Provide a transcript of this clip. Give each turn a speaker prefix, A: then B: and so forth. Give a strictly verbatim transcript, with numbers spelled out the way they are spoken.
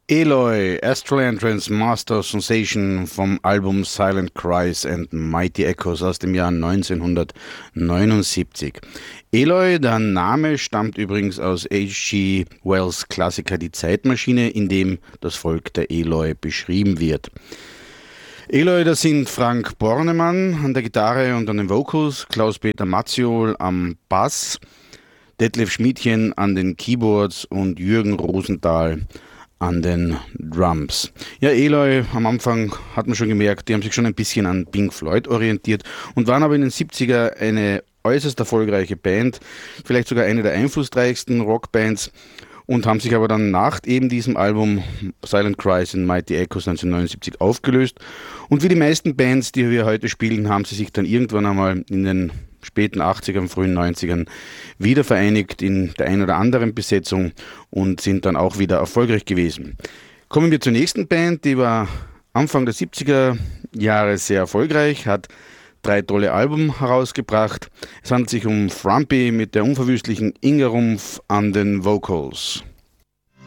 A: Eloy, Astral Entrance Master Sensation vom Album Silent Cries and Mighty Echoes aus dem Jahr neunzehnhundertneunundsiebzig. Eloy, der Name stammt übrigens aus H G Wells' Klassiker Die Zeitmaschine, in dem das Volk der Eloy beschrieben wird. Eloy, das sind Frank Bornemann an der Gitarre und an den Vocals, Klaus-Peter Matziol am Bass, Detlef Schmiedchen an den Keyboards und Jürgen Rosenthal an den Drums. Ja, Eloy, am Anfang hat man schon gemerkt, die haben sich schon ein bisschen an Pink Floyd orientiert und waren aber in den siebziger eine äußerst erfolgreiche Band, vielleicht sogar eine der einflussreichsten Rockbands, und haben sich aber dann nach eben diesem Album Silent Cries and Mighty Echoes neunzehnhundertneunundsiebzig aufgelöst. Und wie die meisten Bands, die wir heute spielen, haben sie sich dann irgendwann einmal in den späten achtzigern, frühen neunzigern wieder vereinigt in der ein oder anderen Besetzung und sind dann auch wieder erfolgreich gewesen. Kommen wir zur nächsten Band, die war Anfang der siebziger Jahre sehr erfolgreich, hat drei tolle Alben herausgebracht. Es handelt sich um Frumpy mit der unverwüstlichen Inga Rumpf an den Vocals.